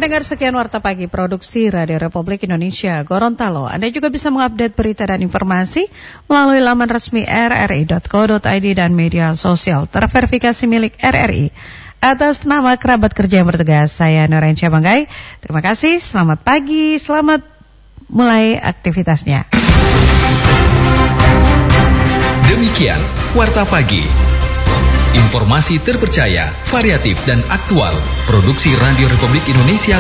pendengar, sekian Warta Pagi Produksi Radio Republik Indonesia Gorontalo. Anda juga bisa mengupdate berita dan informasi melalui laman resmi rri.co.id dan media sosial terverifikasi milik RRI. Atas nama kerabat kerja yang bertugas, saya Norensyah Banggai. Terima kasih, selamat pagi, selamat mulai aktivitasnya. Demikian Warta Pagi. Informasi terpercaya, variatif dan aktual. Produksi Radio Republik Indonesia